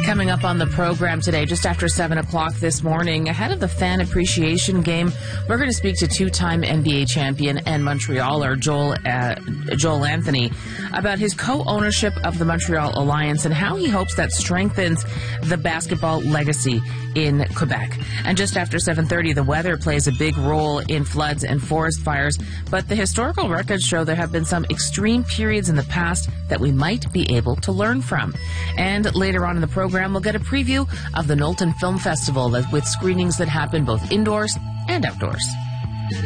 Coming up on the program today, just after 7 o'clock this morning, ahead of the fan appreciation game, we're going to speak to two-time NBA champion and Montrealer Joel Anthony about his co-ownership of the Montreal Alliance and how he hopes that strengthens the basketball legacy in Quebec. And just after 7:30, the weather plays a big role in floods and forest fires, but the historical records show there have been some extreme periods in the past that we might be able to learn from. And later on in the program, we'll get a preview of the Knowlton Film Festival with screenings that happen both indoors and outdoors.